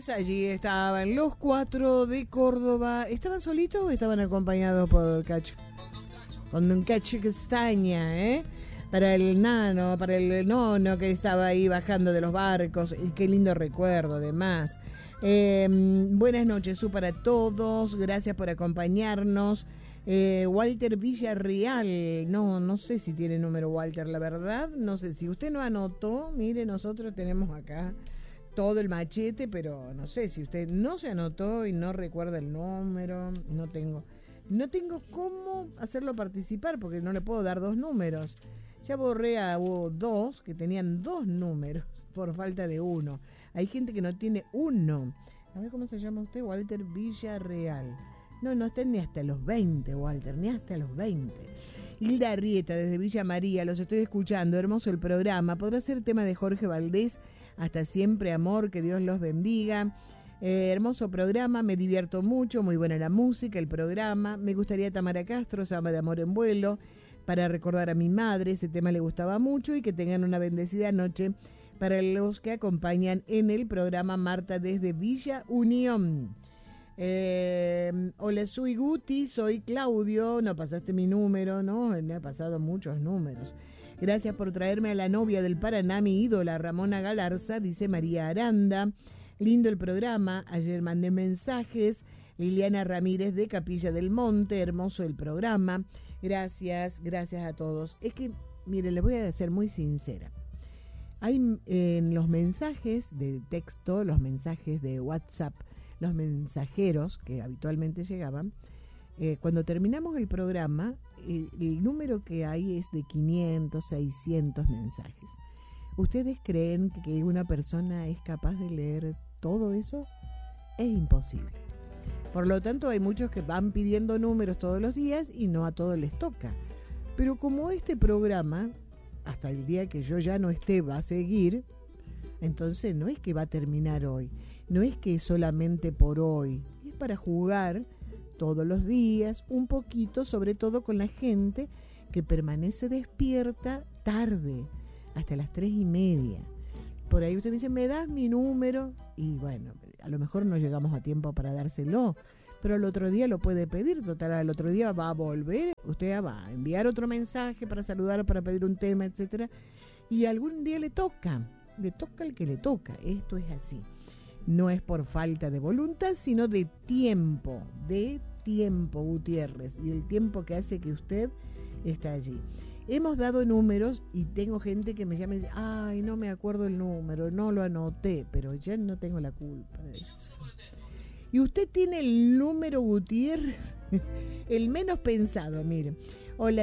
allí estaban los 4 de Córdoba. ¿Estaban solitos o estaban acompañados por Cacho? Con Don Cacho Castaña, ¿eh? Para el nano, para el nono que estaba ahí bajando de los barcos. Y qué lindo recuerdo, además. Buenas noches, para todos. Gracias por acompañarnos. Walter Villarreal. No sé si tiene número Walter, la verdad. No sé, si usted no anotó, mire, nosotros tenemos acá todo el machete, pero no sé si usted no se anotó y no recuerda el número. No tengo cómo hacerlo participar porque no le puedo dar 2 números. Ya borré a 2 que tenían 2 números por falta de 1. Hay gente que no tiene 1. A ver cómo se llama usted, Walter Villarreal. No está ni hasta los 20, Walter, ni hasta los 20. Hilda Arrieta, desde Villa María, los estoy escuchando, hermoso el programa. Podrá ser tema de Jorge Valdés, Hasta siempre, amor, que Dios los bendiga. Hermoso programa, me divierto mucho, muy buena la música, el programa. Me gustaría Tamara Castro, Samba de amor en vuelo, para recordar a mi madre, ese tema le gustaba mucho, y que tengan una bendecida noche para los que acompañan en el programa. Marta desde Villa Unión. Hola, soy Guti, soy Claudio, no pasaste mi número, ¿no? Me ha pasado muchos números. Gracias por traerme a la novia del Paraná, mi ídola Ramona Galarza, dice María Aranda. Lindo el programa, ayer mandé mensajes. Liliana Ramírez de Capilla del Monte, hermoso el programa. Gracias a todos. Es que, mire, les voy a ser muy sincera. Hay en los mensajes de texto, los mensajes de WhatsApp, los mensajeros que habitualmente llegaban, cuando terminamos el programa, el número que hay es de 500, 600 mensajes. ¿Ustedes creen que una persona es capaz de leer todo eso? Es imposible. Por lo tanto, hay muchos que van pidiendo números todos los días y no a todos les toca. Pero como este programa, hasta el día que yo ya no esté, va a seguir, entonces no es que va a terminar hoy, no es que es solamente por hoy, es para jugar todos los días, un poquito, sobre todo con la gente que permanece despierta tarde, hasta las 3:30. Por ahí usted me dice, ¿me das mi número? Y bueno, a lo mejor no llegamos a tiempo para dárselo, pero el otro día lo puede pedir, total, al otro día va a volver, usted va a enviar otro mensaje para saludar, para pedir un tema, etcétera, y algún día le toca al que le toca. Esto es así. No es por falta de voluntad, sino de tiempo, Gutiérrez, y el tiempo que hace que usted está allí. Hemos dado números y tengo gente que me llama y dice, ay, no me acuerdo el número, no lo anoté, pero ya no tengo la culpa de eso. Y usted tiene el número, Gutiérrez, el menos pensado, mire. Hola,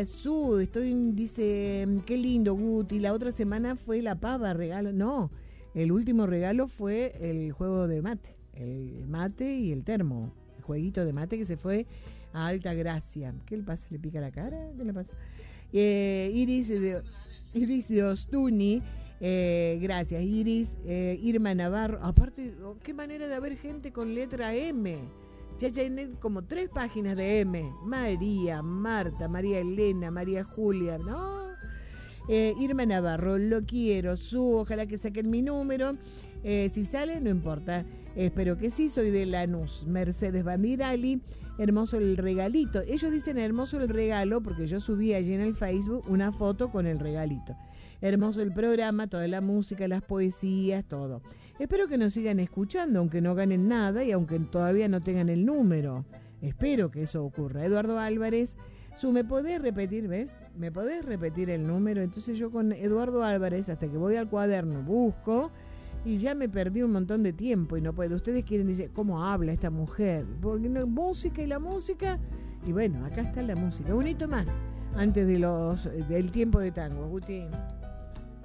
dice, qué lindo, Guti, la otra semana fue la pava, regalo. No, el último regalo fue el juego de mate, el mate y el termo, el jueguito de mate que se fue a Alta Gracia. ¿Qué le pasa? ¿Le pica la cara? ¿Qué le pasa? Iris de Ostuni, gracias Iris. Irma Navarro, aparte, qué manera de haber gente con letra M. Ya hay como 3 páginas de M. María, Marta, María Elena, María Julia, ¿no? Irma Navarro, lo quiero, ojalá que saquen mi número. Si sale, no importa. Espero que sí, soy de Lanús. Mercedes Bandirali, hermoso el regalito. Ellos dicen hermoso el regalo porque yo subí allí en el Facebook una foto con el regalito. Hermoso el programa, toda la música, las poesías, todo. Espero que nos sigan escuchando, aunque no ganen nada y aunque todavía no tengan el número. Espero que eso ocurra. Eduardo Álvarez, ¿me podés repetir, ves? ¿Me podés repetir el número? Entonces yo con Eduardo Álvarez, hasta que voy al cuaderno, busco y ya me perdí un montón de tiempo y no puedo. Ustedes quieren decir, ¿cómo habla esta mujer? Porque no, música y la música. Y bueno, acá está la música. Un hito más antes del tiempo de tango, Guti.